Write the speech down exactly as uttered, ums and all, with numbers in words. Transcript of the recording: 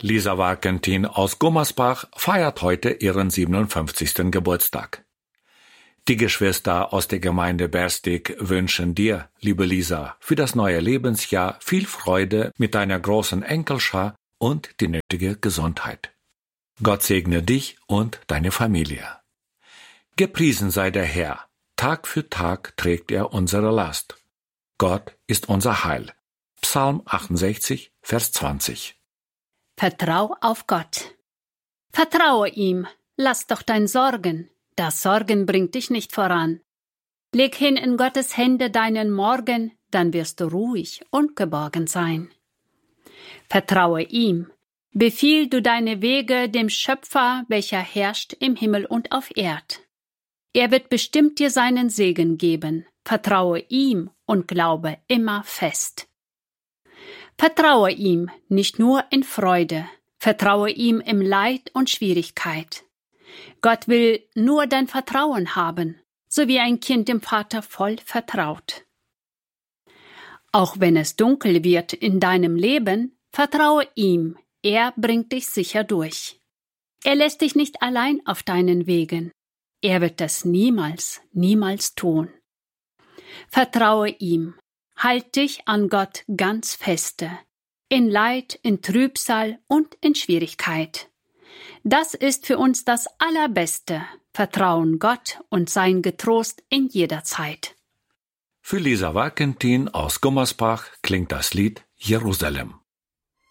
Lisa Warkentin aus Gummersbach feiert heute ihren siebenundfünfzigsten Geburtstag. Die Geschwister aus der Gemeinde Berstig wünschen dir, liebe Lisa, für das neue Lebensjahr viel Freude mit deiner großen Enkelschar und die nötige Gesundheit. Gott segne dich und deine Familie. Gepriesen sei der Herr, Tag für Tag trägt er unsere Last. Gott ist unser Heil. Psalm achtundsechzig, Vers zwanzig. Vertrau auf Gott. Vertraue ihm, lass doch dein Sorgen. Das Sorgen bringt dich nicht voran. Leg hin in Gottes Hände deinen Morgen, dann wirst du ruhig und geborgen sein. Vertraue ihm. Befiehl du deine Wege dem Schöpfer, welcher herrscht im Himmel und auf Erd. Er wird bestimmt dir seinen Segen geben. Vertraue ihm und glaube immer fest. Vertraue ihm nicht nur in Freude, vertraue ihm im Leid und Schwierigkeit. Gott will nur dein Vertrauen haben, so wie ein Kind dem Vater voll vertraut. Auch wenn es dunkel wird in deinem Leben, vertraue ihm, er bringt dich sicher durch. Er lässt dich nicht allein auf deinen Wegen. Er wird das niemals, niemals tun. Vertraue ihm. Halt dich an Gott ganz feste, in Leid, in Trübsal und in Schwierigkeit. Das ist für uns das Allerbeste, Vertrauen Gott und sein Getrost in jeder Zeit. Für Lisa Warkentin aus Gummersbach klingt das Lied Jerusalem.